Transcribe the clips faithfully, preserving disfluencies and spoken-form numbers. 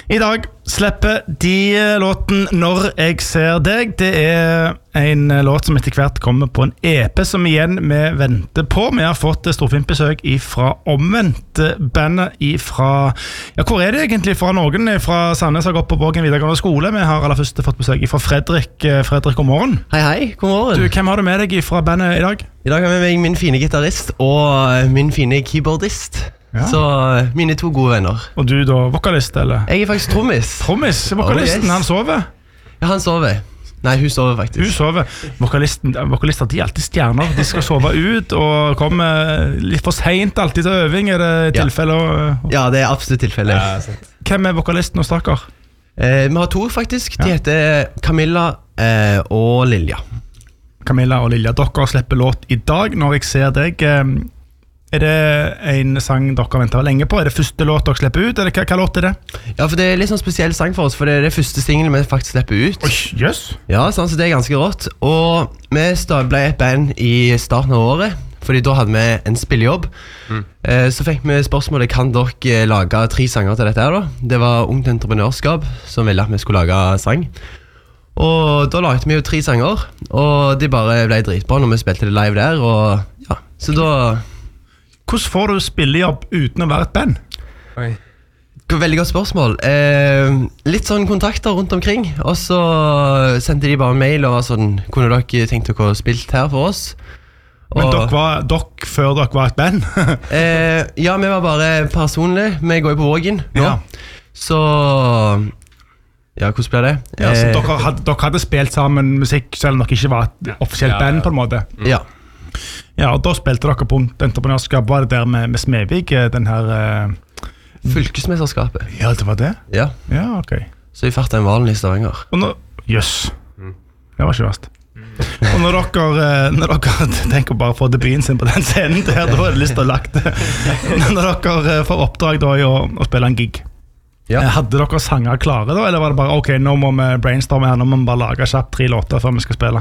I dag slipper de låten Når jeg ser deg. Det er en låt som etter hvert kommer på en E P som igjen vi venter på. Vi har fått storfint besøk fra Omvendt, bandet ifra, ja, hvor er det egentlig fra? Noen fra Sandnes har gått på Vågen videregående skole. Vi har aller først fått besøk fra Fredrik. Fredrik, god morgen. Hei, hei, god morgen. Du, hvem har du med deg fra bandet i dag? I dag har vi med meg min fine gitarist og min fine keyboardist. Ja. Så mine to gode venner. Og du da, vokalist, eller? Jeg er faktisk trommis. Trommis? Vokalisten, oh, yes. Han sover? Ja, han sover. Nei, hun sover faktisk. Hun sover. Vokalisten, vokalister, de er alltid stjerner. De skal sove ut og komme litt for sent alltid til øving. Er det tilfelle? Ja, ja, det er absolutt tilfelle. Ja, hvem er vokalisten hos dere? Eh, vi har to faktisk. De ja. heter Camilla eh, og Lilja. Camilla og Lilja, dere slipper låt i dag. Når jeg ser deg, eh, er det en sang dere venter lenge på? Er det første låt dere slipper ut? Eller hva, hva låt er det? Ja, for det er litt sånn spesiell sang for oss, for det er det første singelen vi faktisk slipper ut. Oi, jøss! Ja, sånn, så det er ganske rått. Og vi ble et band i starten av året, fordi da hadde vi en spillejobb. Mm. eh, Så fikk vi spørsmålet, kan dere lage tre sanger til dette her da? Det var Ungt Entreprenørskap som ville at vi skulle lage sang. Og da lagde vi jo tre sanger, og de bare ble dritbra når vi spilte det live der. Og ja, så da... Hvordan får du spillejobb uten å være et band? Oi. Veldig godt spørsmål. eh, Litt sånn kontakter rundt omkring. Og så sendte de bare en mail og var sånn, kunne dere tenkt dere å spilt her for oss? Men dere var dere før dere var et band? eh, Ja, vi var bare personlige. Vi går jo på Vågen nå. Ja. Så ja, hvordan ble det? Ja, så dere hadde, dere hadde spilt sammen musikk selv om dere ikke var et offisielt band på en måte? Mm. Ja. Ja, og da spilte dere på entreprenørskap. Var det der med, med Smedvik, den her uh... Fylkesmesterskapet. Ja, det var det? Ja. Ja, ok. Så vi fartet en valen i Stavanger. Og nå, jøss, mm. det var ikke verst. Mm. Og når dere, når dere tenker bare å få debuten sin på den scenen der, da er det lyst til å lagt det. Når dere får oppdrag da i å, å spille en gig, ja. Hadde dere sanger klare da, eller var det bare, ok, nå må vi brainstorme her, nå må vi bare lage kjapt tre låter før vi skal spille?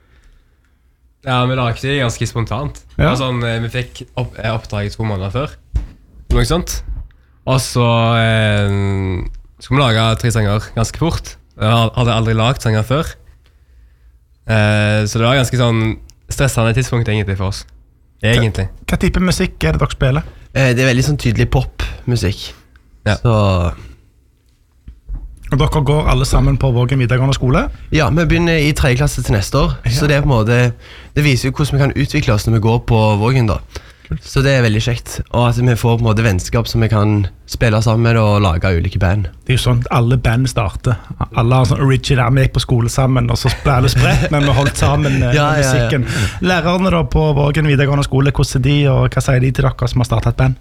Ja, vi lagde det ganske spontant. Ja. Sånn, vi fikk opp, oppdrag to måneder før. Noe sånt. Og så eh, skulle vi lage tre sanger ganske fort. Jeg hadde aldri lagt sanger før. Eh, så det var ganske sånn stressende tidspunkt egentlig for oss. Egentlig. Hva, hva type musikk er det dere spiller? Eh, det er veldig sånn tydelig popmusikk. Ja. Så... Og dere går alle sammen på Vågen videregående skole? Ja, vi begynner i tredje klasse til neste år. Ja. Så det er på en måte, det viser jo hvordan vi kan utvikle oss når vi går på Vågen da. Kult. Så det er veldig kjekt. Og at vi får på en måte vennskap som vi kan spille sammen og lage ulike band. Det er jo sånn at alle band starter. Alle har sånn original, vi gikk på skole sammen, og så ble alle spredt, men vi holdt sammen med ja, musikken. Ja, ja. Lærerne da på Vågen videregående skole, hvordan er de, og hva sier de til dere som har startet et band?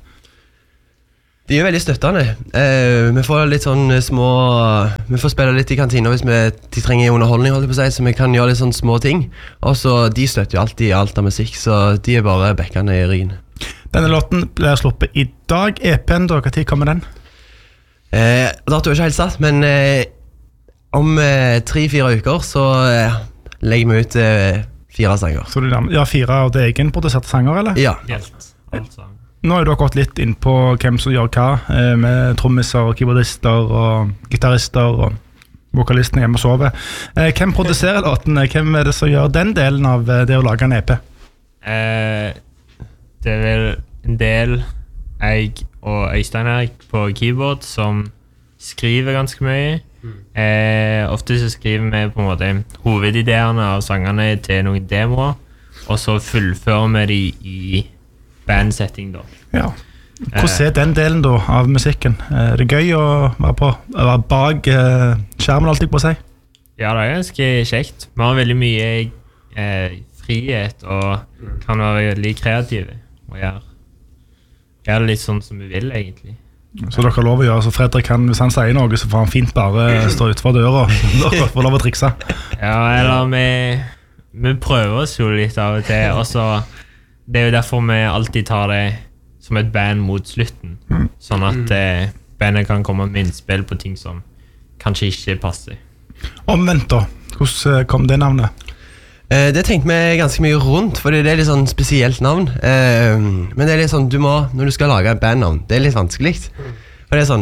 De er veldig støttende. Eh, vi får litt sånn små... Vi får spille litt i kantina hvis vi, de trenger underholdning, holdt jeg på å si, så vi kan gjøre litt sånn små ting. Og så de støtter jo alltid alt av musikk, så de er bare bekkene i ryggen. Denne låten blir sluppet i dag. E P-en, da, hva tid kommer den? Eh, dato er ikke helt satt, men eh, om eh, tre-fire uker så eh, legger vi ut eh, fire sanger. Så du, ja, fire av det egenproduserte sanger, eller? Ja. Helt, alt sammen. Nå har du gått litt inn på hvem som gjør hva, med trommiser, keyboardister og gitarister og vokalisten hjemme og sover. Hvem produserer låten? Hvem er det som gjør den delen av det å lage en E P? Eh, det er vel en del jeg og Øystein her på keyboard som skriver ganske mye. Eh, ofte så skriver vi på en måte hovedideene av sangene til noen demoer, og så fullfører vi de i bandsetting da. Ja. Hvordan er den delen da av musikken? Er det gøy å være, på, å være bak eh, skjermen alltid på seg? Ja, det er ganske kjekt. Vi har veldig mye eh, frihet og kan være veldig kreative og gjøre, gjøre det litt sånn som vi vil egentlig. Så dere har lov å gjøre, så Fredrik kan, hvis han sier noe, så får han fint bare stå utenfor døra, dere får lov å trikse. Ja, eller vi, vi prøver oss jo litt av og til, og så det er jo derfor vi alltid tar det som et band mot slutten, mm. sånn at eh, bandet kan komme med innspill på ting som kanskje ikke passer. Omvendt da, hvordan kom det navnet? Eh, det tenkte vi ganske mye rundt, for det er litt sånn spesielt navn. Eh, men det er litt sånn, du må, når du skal lage et bandnavn, det er litt vanskelig. For det er sånn,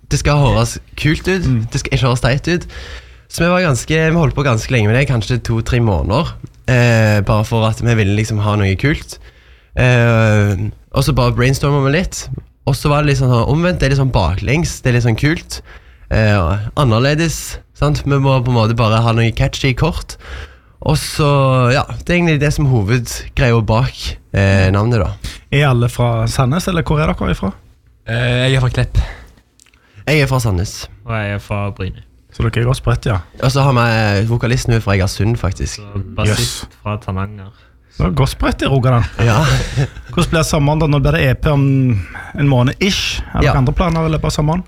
det skal høres kult ut, mm. det skal ikke høres teit ut. Så vi, var ganske, vi holdt på ganske lenge med det, kanskje to-tre måneder, eh, bare for at vi ville liksom ha noe kult. Eh, og så bare brainstormet vi litt, og så var det litt sånn omvendt, det er litt sånn baklengs, det er litt sånn kult, eh, annerledes, sant? Vi må på en måte bare ha noe catchy kort. Og så, ja, det er egentlig det som er hovedgreia bak eh, navnet da. Er alle fra Sandnes, eller hvor er dere ifra? Uh, jeg er fra Klepp. Jeg er fra Sandnes. Og jeg er fra Bryne. Så dere er godt spredt, ja. Og så har vi vokalisten fra Egersund, faktisk. Så bassist yes. fra Tananger. Så godt spredt i Rogaland. Ja. Hvordan blir sommeren da? Nå blir det E P om en måned-ish. Er det ja. andre planer i løpet av sommeren?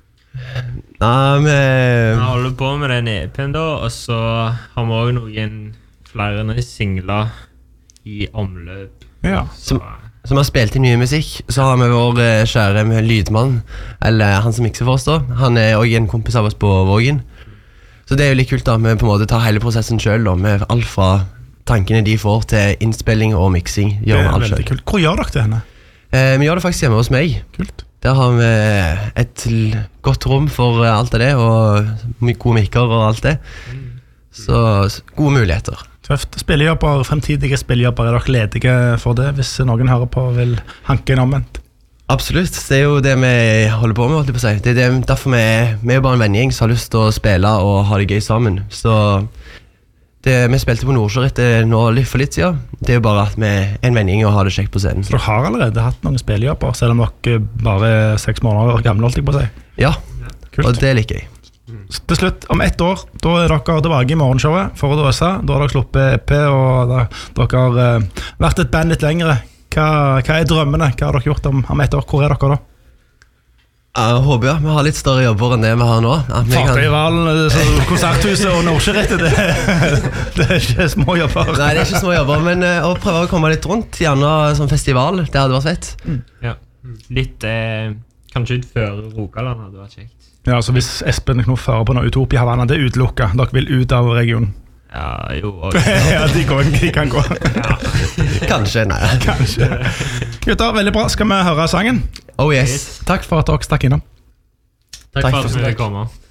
Nei, vi... Vi holder på med den E P-en da, og så har vi også noen flere singler i omløp. Ja. Som, som har spilt i nye musikk. Så har vi vår kjære lydmann, eller han som mikser for oss da. Han er også en kompis av oss på Vågen. Så det er jo litt kult da, vi på en måte tar hele prosessen selv da, med alt fra tankene de får til innspilling og miksing. Gjør vi alt selv. Hvor gjør dere det henne? Eh, vi gjør det faktisk hjemme hos meg. Kult. Der har vi et godt rom for alt av det, og gode mikker og alt det. Så gode muligheter. Tøft. Spillejobber, fremtidige spillejobber, er dere ledige for det, hvis noen hører på og vil hanke en omvendt? Absolutt, det er jo det vi holder på med, holdt jeg på å si. Det er det, derfor vi, vi er bare en vennegjeng som har lyst til å spille og ha det gøy sammen. Så det, vi spilte på Nordsjø etter nå litt for litt siden. Det er jo bare at vi er en vennegjeng og har det kjekt på scenen. Så dere har allerede hatt noen spillejobber, selv om dere bare er seks måneder gamle, holdt jeg på å si? Ja, kult. Og det liker jeg. Til slutt, om ett år, da er dere tilbake i morgenshowet for å døse. Da har dere sluppet E P, og da, dere har uh, vært et band litt lengre. Hva, hva er drømmene? Hva har dere gjort om, om ett år? Hvor er dere da? Jeg håper ja, vi har litt større jobber enn det vi har nå. Fartøyvalen, konserthuset og Nordsjørettet, det, det er ikke små jobber. Nei, det er ikke små jobber, men uh, å prøve å komme litt rundt, gjerne som festival, det hadde vært fett. Mm. Ja, litt, eh, kanskje ut før Rogaland hadde vært kjekt. Ja, så hvis Espen Knoff fører på noe Utopia Havana, det er utelukket. Dere vil ut av regionen. Ja, jo. Okay. Ja, de, går, de kan gå. Ja. Kanskje, nei. Kanskje. Gutter, veldig bra. Skal vi høre sangen? Oh yes. Takk for at dere stakk innom. Takk, Takk for at dere kom.